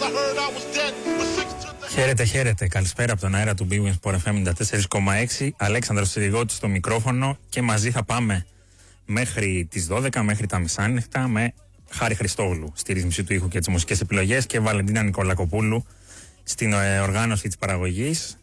Χαίρετε, χαίρετε. Καλησπέρα από τον αέρα του Big Wings Sport FM 94,6. Αλέξανδρος Συριγώτης στο μικρόφωνο και μαζί θα πάμε μέχρι τις 12, μέχρι τα μεσάνυχτα με Χάρη Χριστόγλου στη ρύθμιση του ήχου και τις μουσικές επιλογές και Βαλεντίνα Νικολακοπούλου στην οργάνωση της παραγωγής.